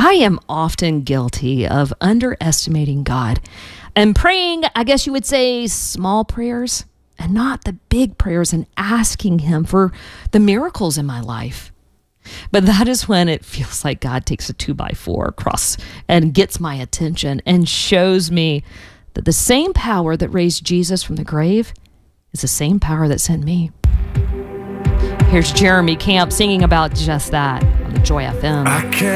I am often guilty of underestimating God and praying, I guess you would say, small prayers and not the big prayers, and asking Him for the miracles in my life. But that is when it feels like God takes a 2x4 across and gets my attention and shows me that the same power that raised Jesus from the grave is the same power that sent me. Here's Jeremy Camp singing about just that on the Joy FM.